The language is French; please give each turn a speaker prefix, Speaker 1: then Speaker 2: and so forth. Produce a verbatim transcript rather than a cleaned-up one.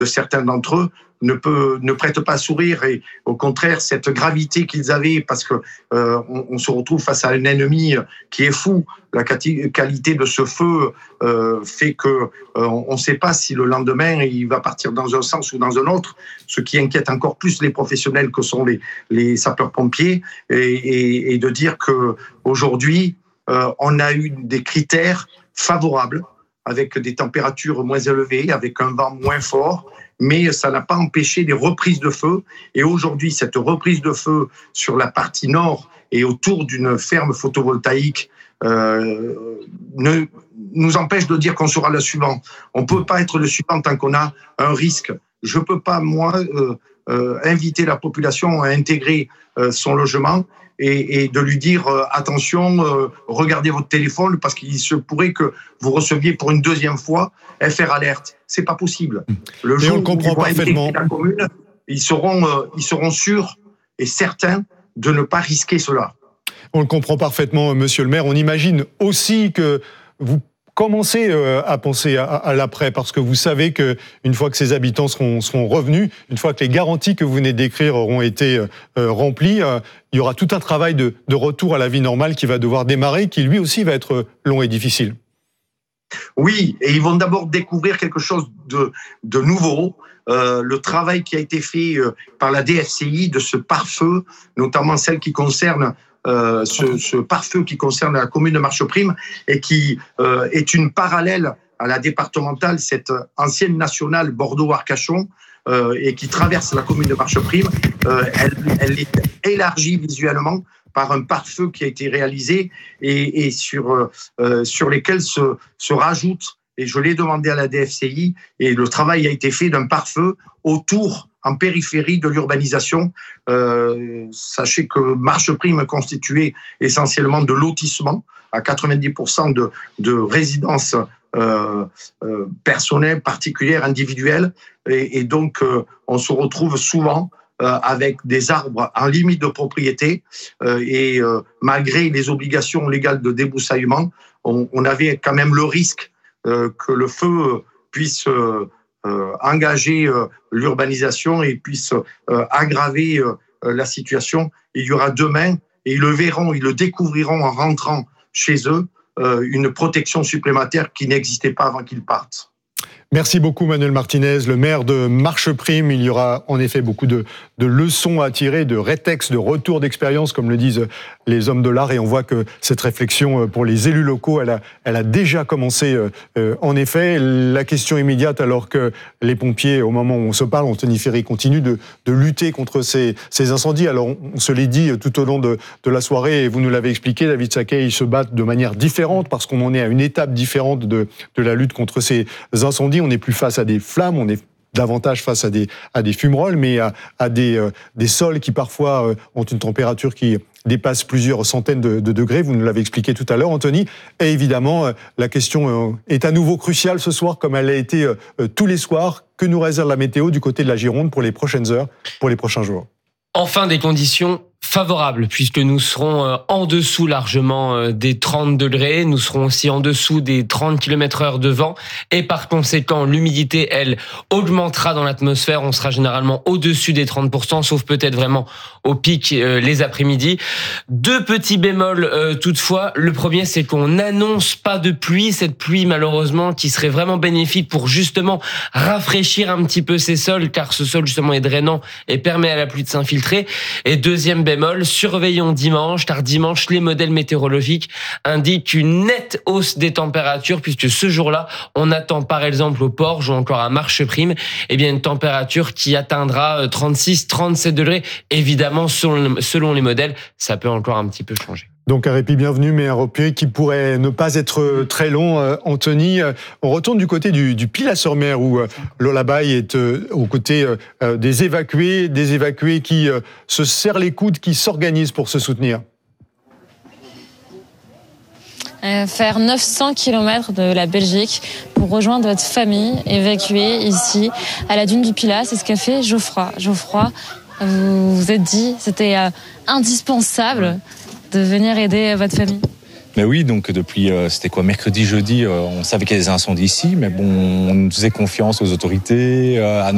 Speaker 1: de certains d'entre eux ne peut ne prête pas sourire, et au contraire cette gravité qu'ils avaient, parce que euh, on, on se retrouve face à un ennemi qui est fou. La qualité de ce feu euh, fait que euh, on ne sait pas si le lendemain il va partir dans un sens ou dans un autre, ce qui inquiète encore plus les professionnels que sont les les sapeurs-pompiers, et, et, et de dire que aujourd'hui euh, on a eu des critères favorables, avec des températures moins élevées, avec un vent moins fort, mais ça n'a pas empêché des reprises de feu. Et aujourd'hui, cette reprise de feu sur la partie nord et autour d'une ferme photovoltaïque euh, ne, nous empêche de dire qu'on sera le suivant. On ne peut pas être le suivant tant qu'on a un risque. Je ne peux pas, moi, euh, euh, inviter la population à intégrer euh, son logement et, et de lui dire euh, attention, euh, regardez votre téléphone, parce qu'il se pourrait que vous receviez pour une deuxième fois F R Alert. C'est pas possible.
Speaker 2: Le jour où ils vont intégrer
Speaker 1: la commune, ils seront, euh, ils seront sûrs et certains de ne pas risquer cela.
Speaker 2: On le comprend parfaitement, monsieur le maire. On imagine aussi que vous commencez à penser à, à l'après, parce que vous savez qu'une fois que ces habitants seront, seront revenus, une fois que les garanties que vous venez d'écrire auront été euh, remplies, euh, il y aura tout un travail de, de retour à la vie normale qui va devoir démarrer, qui lui aussi va être long et difficile.
Speaker 1: Oui, et ils vont d'abord découvrir quelque chose de, de nouveau. Euh, le travail qui a été fait euh, par la D F C I de ce pare-feu, notamment celle qui concerne euh, ce, ce pare-feu qui concerne la commune de Marcheprime, et qui euh, est une parallèle à la départementale, cette ancienne nationale Bordeaux-Arcachon, euh, et qui traverse la commune de Marcheprime. Euh, elle, elle est élargie visuellement par un pare-feu qui a été réalisé et, et sur, euh, sur lesquels se, se rajoutent, et je l'ai demandé à la D F C I, et le travail a été fait d'un pare-feu autour, en périphérie de l'urbanisation. Euh, sachez que Marcheprime est constitué essentiellement de lotissements, à quatre-vingt-dix pour cent de, de résidences euh, euh, personnelles, particulières, individuelles, et, et donc euh, on se retrouve souvent Euh, avec des arbres en limite de propriété, euh, et euh, malgré les obligations légales de débroussaillement, on, on avait quand même le risque euh, que le feu puisse euh, euh, engager euh, l'urbanisation et puisse euh, aggraver euh, la situation. Il y aura demain, et ils le verront, ils le découvriront en rentrant chez eux, euh, une protection supplémentaire qui n'existait pas avant qu'ils partent.
Speaker 2: Merci beaucoup Manuel Martinez, le maire de Marcheprime. Il y aura en effet beaucoup de, de leçons à tirer, de rétextes, de retours d'expérience, comme le disent les hommes de l'art. Et on voit que cette réflexion pour les élus locaux, elle a, elle a déjà commencé. Euh, en effet, la question immédiate, alors que les pompiers, au moment où on se parle, Anthony Ferry continue de, de lutter contre ces, ces incendies. Alors on, on se l'est dit tout au long de, de la soirée, et vous nous l'avez expliqué, David Saquet, ils se battent de manière différente parce qu'on en est à une étape différente de, de la lutte contre ces incendies. On n'est plus face à des flammes, on est davantage face à des, à des fumerolles, mais à, à des, euh, des sols qui parfois euh, ont une température qui dépasse plusieurs centaines de, de degrés. Vous nous l'avez expliqué tout à l'heure, Anthony. Et évidemment, euh, la question euh, est à nouveau cruciale ce soir, comme elle a été euh, tous les soirs. Que nous réserve la météo du côté de la Gironde pour les prochaines heures, pour les prochains jours?
Speaker 3: Enfin, des conditions favorables, puisque nous serons en dessous largement des trente degrés, nous serons aussi en dessous des trente kilomètres heure de vent, et par conséquent, l'humidité, elle, augmentera dans l'atmosphère. On sera généralement au-dessus des trente pour cent, sauf peut-être vraiment au pic euh, les après-midi. Deux petits bémols euh, toutefois. Le premier, c'est qu'on n'annonce pas de pluie, cette pluie malheureusement qui serait vraiment bénéfique pour justement rafraîchir un petit peu ces sols, car ce sol justement est drainant et permet à la pluie de s'infiltrer. Et deuxième bémol, surveillons dimanche, car dimanche, les modèles météorologiques indiquent une nette hausse des températures, puisque ce jour-là, on attend par exemple au Porge ou encore à Marcheprime, eh bien une température qui atteindra trente-six, trente-sept degrés. Évidemment, selon, selon les modèles, ça peut encore un petit peu changer.
Speaker 2: Donc un répit bienvenu, mais un répit qui pourrait ne pas être très long. Euh, Anthony, euh, on retourne du côté du, du Pilat-sur-Mer, où euh, Lullaby est euh, aux côtés euh, des évacués, des évacués qui euh, se serrent les coudes, qui s'organisent pour se soutenir.
Speaker 4: Euh, faire neuf cents kilomètres de la Belgique pour rejoindre votre famille évacuée ici à la dune du Pilat, c'est ce qu'a fait Geoffroy. Geoffroy, vous vous êtes dit, c'était euh, indispensable de venir aider votre famille?
Speaker 5: Mais oui, donc depuis, euh, c'était quoi, mercredi, jeudi, euh, on savait qu'il y avait des incendies ici, mais bon, on faisait confiance aux autorités, euh, à